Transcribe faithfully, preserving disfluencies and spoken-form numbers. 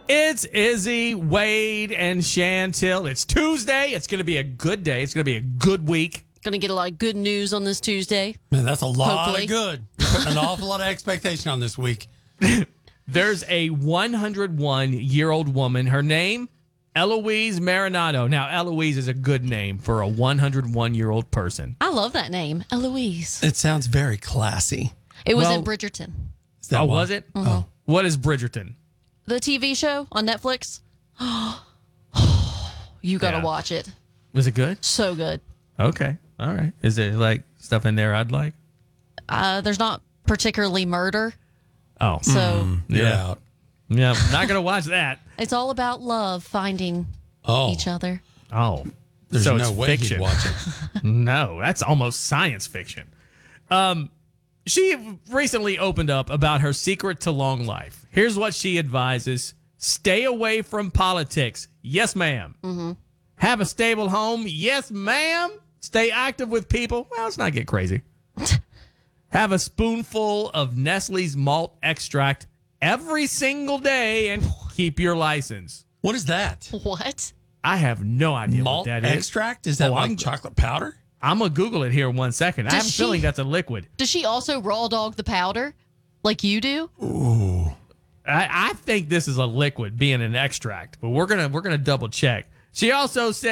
It's Izzy, Wade, and Chantel. It's Tuesday. It's going to be a good day. It's going to be a good week. Going to get a lot of good news on this Tuesday. Man, that's a lot Hopefully. of good. You're putting an awful lot of expectation on this week. There's a one hundred one year old woman. Her name, Eloise Marinado. Now, Eloise is a good name for a one hundred one year old person. I love that name, Eloise. It sounds very classy. It was Well- in Bridgerton, Is that Oh, why? was it? Mm-hmm. Oh. What is Bridgerton? the T V show on Netflix. You got to Yeah. watch it. Was it good? So good. Okay. All right. Is there like stuff in there I'd like? Uh, there's not particularly murder, Oh. so You're Yeah. out. Yeah. Not going to watch that. it's all about love, finding Oh, each other. Oh. there's so no it's way fiction. you'd watch it. No, that's almost science fiction. Um, she recently opened up about her secret to long life. Here's what she advises: stay away from politics. Yes, ma'am. Mm-hmm. Have a stable home. Yes, ma'am. Stay active with people. Well, let's not get crazy. Have a spoonful of Nestle's malt extract every single day and keep your license. What is that? What? I have no idea Malt what that is. extract? Is that Oh, like I'm- chocolate powder? I'm going to Google it here in one second. I Does have a she- feeling that's a liquid. Does she also raw dog the powder like you do? I, I think this is a liquid being an extract, but we're gonna we're gonna double check. She also said